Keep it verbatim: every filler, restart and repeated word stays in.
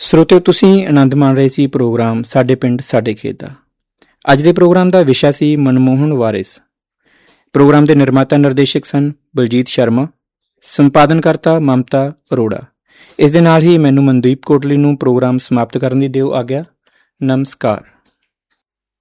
ਸਰੋਤਿਓ, ਤੁਸੀਂ ਆਨੰਦ ਮਾਣ ਰਹੇ ਸੀ ਪ੍ਰੋਗਰਾਮ ਸਾਡੇ ਪਿੰਡ ਸਾਡੇ ਖੇਤ ਦਾ। ਅੱਜ ਦੇ ਪ੍ਰੋਗਰਾਮ ਦਾ ਵਿਸ਼ਾ ਸੀ ਮਨਮੋਹਨ ਵਾਰਿਸ। ਪ੍ਰੋਗਰਾਮ ਦੇ ਨਿਰਮਾਤਾ ਨਿਰਦੇਸ਼ਕ ਸਨ ਬਲਜੀਤ ਸ਼ਰਮਾ, ਸੰਪਾਦਨਕਰਤਾ ਮਮਤਾ ਅਰੋੜਾ। ਇਸ ਦੇ ਨਾਲ ਹੀ ਮੈਨੂੰ ਮਨਦੀਪ ਕੋਟਲੀ ਨੂੰ ਪ੍ਰੋਗਰਾਮ ਸਮਾਪਤ ਕਰਨ ਦੀ ਦਿਓ ਆਗਿਆ। ਨਮਸਕਾਰ।